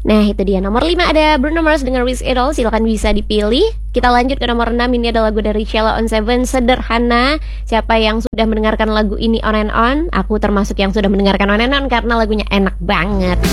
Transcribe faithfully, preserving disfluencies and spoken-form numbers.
Nah itu dia, nomor lima ada Bruno Mars dengan Risk It All, silakan bisa dipilih. Kita lanjut ke nomor enam, ini ada lagu dari Sheila on Seven, Sederhana. Siapa yang sudah mendengarkan lagu ini on and on? Aku termasuk yang sudah mendengarkan on and on karena lagunya enak banget.